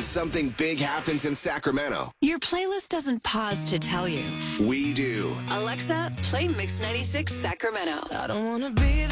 something big happens in Sacramento. Your playlist doesn't pause to tell you. We do. Alexa, play Mix 96 Sacramento. I don't wanna be